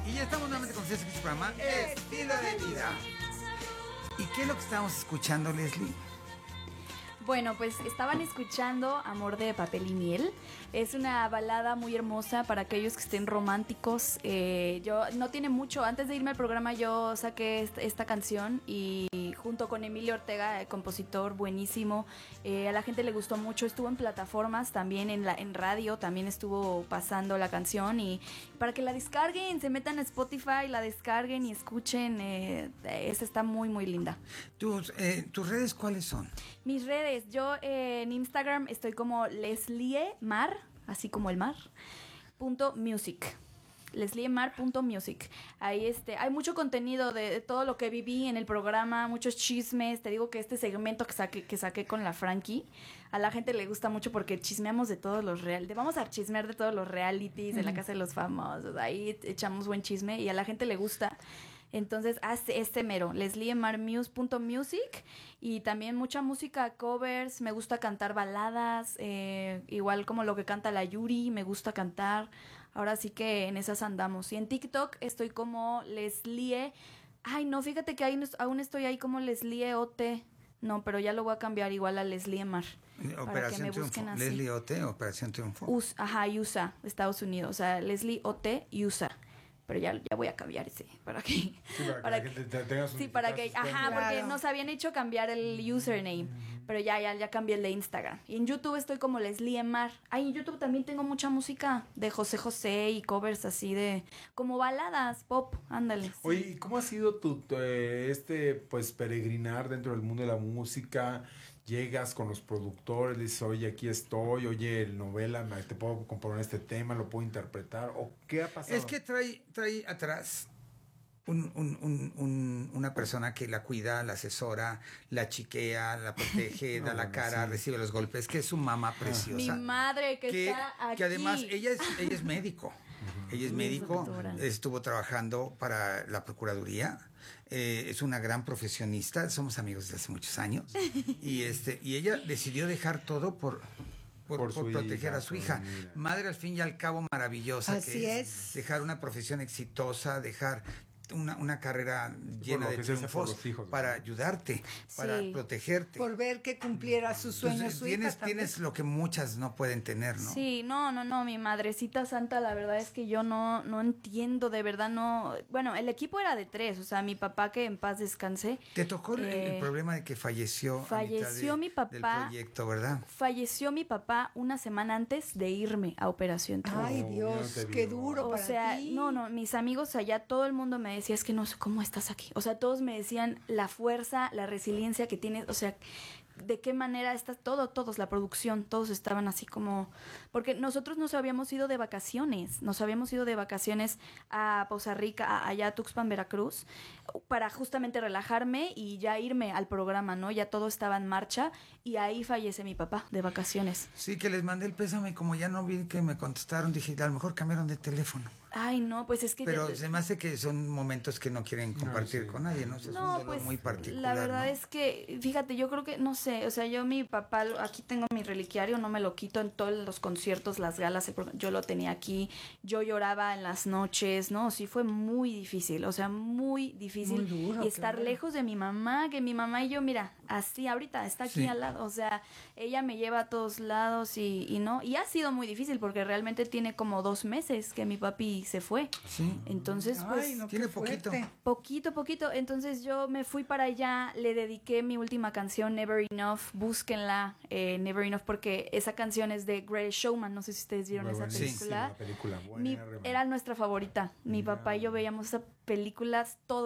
Y ya estamos nuevamente con ustedes en este programa Estilo de Vida. ¿Y qué es lo que estamos escuchando, Leslie? Bueno, pues estaban escuchando Amor de Papel y Miel. Es una balada muy hermosa para aquellos que estén románticos. Yo no tiene mucho. Antes de irme al programa yo saqué esta canción y junto con Emilio Ortega, el compositor buenísimo, a la gente le gustó mucho. Estuvo en plataformas, también en radio, también estuvo pasando la canción y para que la descarguen, se metan a Spotify, la descarguen y escuchen. Esta está muy muy linda. ¿Tus redes cuáles son? Mis redes, yo en Instagram estoy como Leslie Mar, así como el mar, .music. lesliemar.music. Ahí hay mucho contenido de todo lo que viví en el programa, muchos chismes. Te digo que este segmento que saqué con la Frankie, a la gente le gusta mucho porque chismeamos de todos los vamos a chismear de todos los realities, de la casa de los famosos. Ahí echamos buen chisme y a la gente le gusta. Entonces, hace mero, lesliemarmuse.music, y también mucha música, covers, me gusta cantar baladas, igual como lo que canta la Yuri, me gusta cantar. Ahora sí que en esas andamos. Y en TikTok estoy como Leslie. Ay, no, fíjate que aún estoy ahí como Leslie OT. No, pero ya lo voy a cambiar igual a Leslie Mar. Operación que me busquen Triunfo. Así. Leslie OT, Operación Triunfo. USA, Estados Unidos. O sea, Leslie OT, USA. Pero ya voy a cambiar ese para que sí, para que tengas porque nos habían hecho cambiar el username, pero ya cambié el de Instagram. Y en YouTube estoy como Leslie Mar. En YouTube también tengo mucha música de José José y covers así de como baladas pop, ándale. Sí. Oye, ¿y cómo ha sido tu pues peregrinar dentro del mundo de la música? Llegas con los productores, le dices, oye, aquí estoy, oye, novela, te puedo componer este tema, lo puedo interpretar, o qué ha pasado. Es que trae atrás una persona que la cuida, la asesora, la chiquea, la protege, da la cara, recibe los golpes, que es su mamá preciosa. Mi madre que está aquí. Que además ella es médico. Ella es médico, estuvo trabajando para la Procuraduría, es una gran profesionista, somos amigos desde hace muchos años, y ella decidió dejar todo por proteger a su hija. Madre al fin y al cabo maravillosa. Así que es dejar una profesión exitosa, dejar una carrera llena de triunfos para ayudarte, para protegerte. Por ver que cumpliera sus sueños. Entonces, tienes lo que muchas no pueden tener, ¿no? Sí, no, mi madrecita santa, la verdad es que yo no entiendo, de verdad no. Bueno, el equipo era de 3, o sea, mi papá, que en paz descanse. Te tocó el problema de que falleció mi papá del proyecto, ¿verdad? Falleció mi papá una semana antes de irme a Operación Triunfo. Ay, Dios, qué duro para ti. O sea, no, mis amigos allá, todo el mundo me decía, es que no sé cómo estás aquí. O sea, todos me decían la fuerza, la resiliencia que tienes, o sea, de qué manera estás, todos, la producción, todos estaban así como, porque nosotros nos habíamos ido de vacaciones a Poza Rica, allá a Tuxpan, Veracruz, para justamente relajarme y ya irme al programa, ¿no? Ya todo estaba en marcha y ahí fallece mi papá de vacaciones. Sí, que les mandé el pésame, como ya no vi que me contestaron, dije, a lo mejor cambiaron de teléfono. Ay, no, pues es que... Pero se me hace que son momentos que no quieren compartir con nadie, ¿no? Es un dolor pues, muy particular. La verdad es que, fíjate, yo creo que, no sé, o sea, yo mi papá, aquí tengo mi reliquiario, no me lo quito en todos los conciertos, las galas, yo lo tenía aquí, yo lloraba en las noches, ¿no? Sí, fue muy difícil, o sea, muy difícil. Muy duro, y estar lejos de mi mamá, que mi mamá y yo, mira, así ahorita está aquí al lado, o sea, ella me lleva a todos lados y no, y ha sido muy difícil porque realmente tiene como 2 meses que mi papi se fue. Sí. Entonces, pues, tiene poquito. Poquito. Entonces yo me fui para allá, le dediqué mi última canción, Never Enough, búsquenla, Never Enough, porque esa canción es de Greatest Showman, no sé si ustedes vieron esa película. Sí, la película buena, era nuestra favorita. Mi papá y yo veíamos esas películas todo